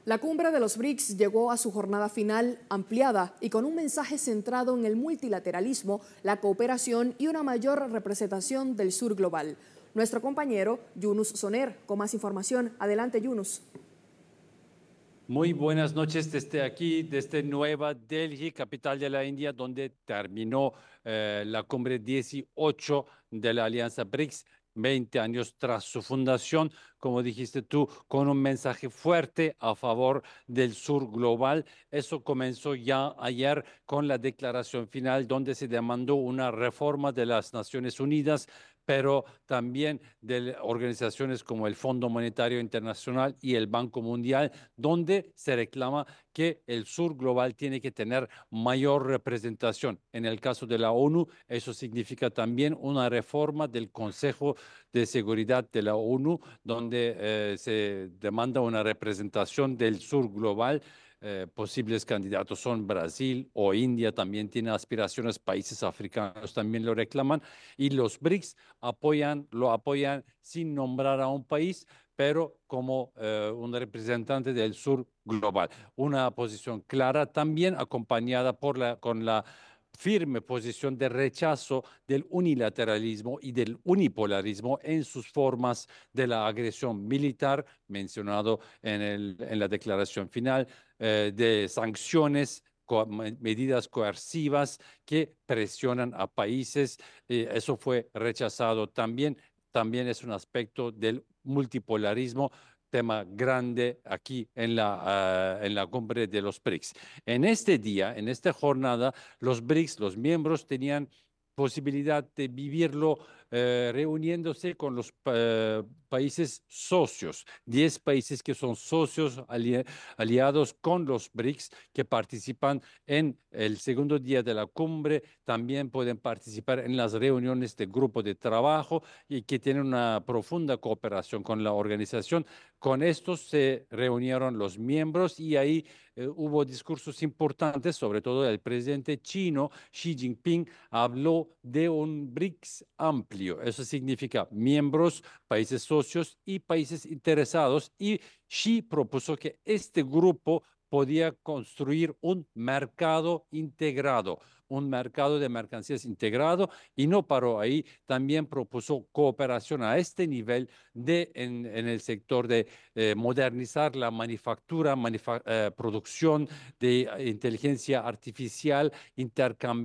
La cumbre de los BRICS llegó a su jornada final ampliada y con un mensaje centrado en el multilateralismo, la cooperación y una mayor representación del sur global. Nuestro compañero Yunus Soner con más información. Adelante, Yunus. Muy buenas noches desde aquí, desde Nueva Delhi, capital de la India, donde terminó la cumbre 18 de la Alianza BRICS, 20 años tras su fundación, como dijiste tú, con un mensaje fuerte a favor del sur global. Eso comenzó ya ayer con la declaración final, donde se demandó una reforma de las Naciones Unidas, pero también de organizaciones como el Fondo Monetario Internacional y el Banco Mundial, donde se reclama que el sur global tiene que tener mayor representación. En el caso de la ONU, eso significa también una reforma del Consejo de Seguridad de la ONU, donde se demanda una representación del sur global. Posibles candidatos son Brasil o India, también tiene aspiraciones, países africanos también lo reclaman, y los BRICS lo apoyan sin nombrar a un país, pero como un representante del sur global. Una posición clara también acompañada con la firme posición de rechazo del unilateralismo y del unipolarismo en sus formas de la agresión militar, mencionado en la declaración final, de sanciones, medidas coercivas que presionan a países. Eso fue rechazado también. También es un aspecto del multipolarismo, tema grande aquí en la cumbre de los BRICS. En este día, en esta jornada, los BRICS, los miembros, tenían posibilidad de vivirlo reuniéndose con los países socios, 10 países que son socios aliados con los BRICS, que participan en el segundo día de la cumbre, también pueden participar en las reuniones de grupo de trabajo y que tienen una profunda cooperación con la organización. Con estos se reunieron los miembros y ahí hubo discursos importantes, sobre todo el presidente chino Xi Jinping habló de un BRICS amplio. Eso significa miembros, países socios y países interesados. Y Xi propuso que este grupo podía construir un mercado de mercancías integrado, y no paró ahí, también propuso cooperación a este nivel en el sector de modernizar la manufactura, producción de inteligencia artificial, intercambio